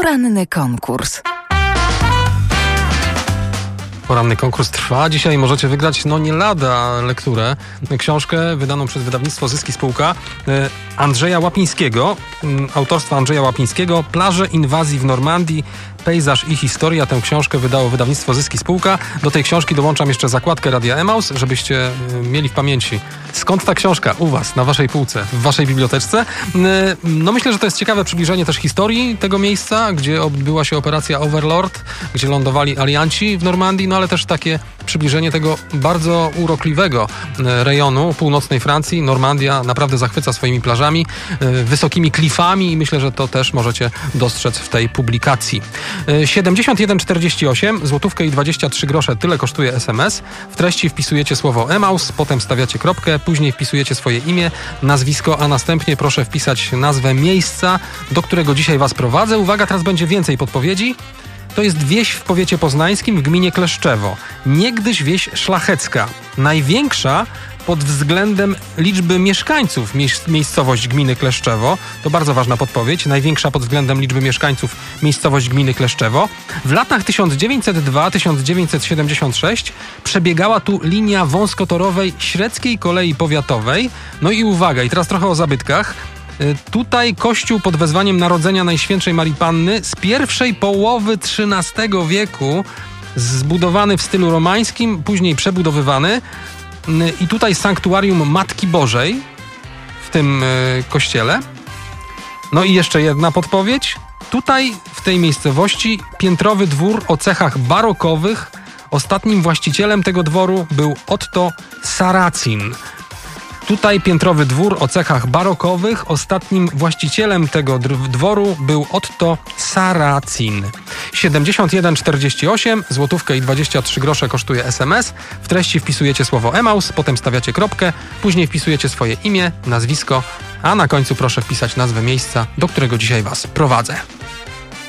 Poranny konkurs. Poranny konkurs trwa. Dzisiaj możecie wygrać nie lada lekturę. Książkę wydaną przez wydawnictwo Zyski Spółka Andrzeja Łapińskiego. Autorstwa Andrzeja Łapińskiego. Plaże inwazji w Normandii. Pejzaż i historia. Tę książkę wydało wydawnictwo Zyski Spółka. Do tej książki dołączam jeszcze zakładkę Radia Emaus, żebyście mieli w pamięci, skąd ta książka u was, na waszej półce, w waszej biblioteczce. Myślę, że to jest ciekawe przybliżenie też historii tego miejsca, gdzie odbyła się operacja Overlord, gdzie lądowali alianci w Normandii, ale też takie przybliżenie tego bardzo urokliwego rejonu północnej Francji. Normandia naprawdę zachwyca swoimi plażami, wysokimi klifami i myślę, że to też możecie dostrzec w tej publikacji. 7148, złotówkę i 23 grosze, tyle kosztuje SMS. W treści wpisujecie słowo Emaus, potem stawiacie kropkę, później wpisujecie swoje imię, nazwisko, a następnie proszę wpisać nazwę miejsca, do którego dzisiaj was prowadzę. Uwaga, teraz będzie więcej podpowiedzi. To jest wieś w powiecie poznańskim w gminie Kleszczewo. Niegdyś wieś szlachecka. Największa pod względem liczby mieszkańców miejscowość gminy Kleszczewo. To bardzo ważna podpowiedź. Największa pod względem liczby mieszkańców miejscowość gminy Kleszczewo. W latach 1902-1976 przebiegała tu linia wąskotorowej Średzkiej Kolei Powiatowej. I uwaga, i teraz trochę o zabytkach. Tutaj kościół pod wezwaniem Narodzenia Najświętszej Marii Panny z pierwszej połowy XIII wieku, zbudowany w stylu romańskim, później przebudowywany. I tutaj sanktuarium Matki Bożej w tym kościele. I jeszcze jedna podpowiedź. Tutaj w tej miejscowości piętrowy dwór o cechach barokowych. Ostatnim właścicielem tego dworu był Otto Saracin. Tutaj piętrowy dwór o cechach barokowych. Ostatnim właścicielem tego dworu był Otto Saracin. 7148, złotówkę i 23 grosze kosztuje SMS. W treści wpisujecie słowo Emaus, potem stawiacie kropkę, później wpisujecie swoje imię, nazwisko, a na końcu proszę wpisać nazwę miejsca, do którego dzisiaj was prowadzę.